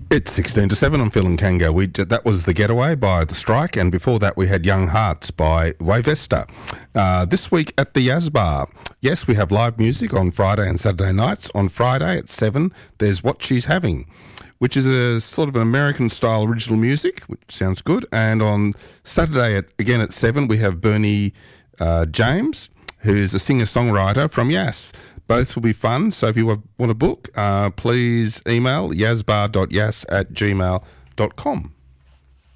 It's 16 to 7 on Phil and Kanga. That was The Getaway by The Strike, and before that we had Young Hearts by Wavesta. This week at the Yazbar, yes, we have live music on Friday and Saturday nights. On Friday at 7, there's What She's Having, which is a sort of an American-style original music, which sounds good. And on Saturday, again at 7, we have Bernie James, who's a singer-songwriter from Yass. Both will be fun, so if you want to book, please email yazbar.yass@gmail.com.